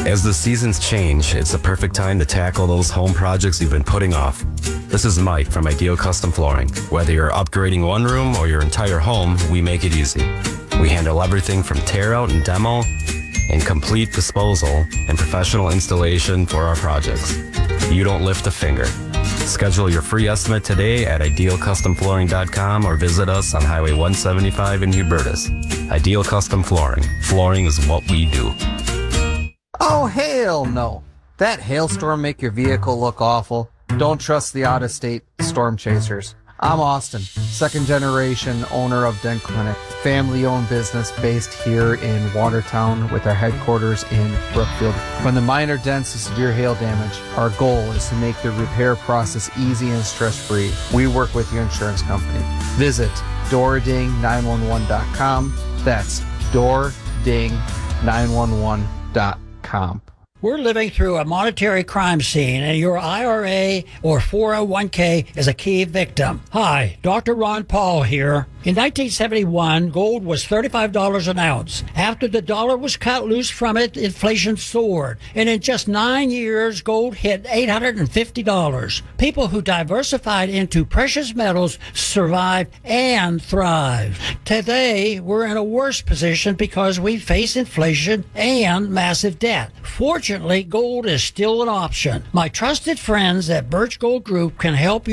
As the seasons change, it's the perfect time to tackle those home projects you've been putting off. This is Mike from Ideal Custom Flooring. Whether you're upgrading one room or your entire home, we make it easy. We handle everything from tear out and demo and complete disposal and professional installation for our projects. You don't lift a finger. Schedule your free estimate today at idealcustomflooring.com or visit us on Highway 175 in Hubertus. Ideal Custom Flooring. Flooring is what we do. Oh, hell no. That hailstorm make your vehicle look awful? Don't trust the out-of-state storm chasers. I'm Austin, second generation owner of Dent Clinic, family-owned business based here in Watertown with our headquarters in Brookfield. From the minor dents to severe hail damage, our goal is to make the repair process easy and stress-free. We work with your insurance company. Visit doording911.com. That's doording911.com. We're living through a monetary crime scene, and your IRA or 401k is a key victim. Hi, Dr. Ron Paul here. In 1971, gold was $35 an ounce. After the dollar was cut loose from it, inflation soared. And in just 9 years, gold hit $850. People who diversified into precious metals survived and thrived. Today, we're in a worse position because we face inflation and massive debt. Fortunately, gold is still an option. My trusted friends at Birch Gold Group can help you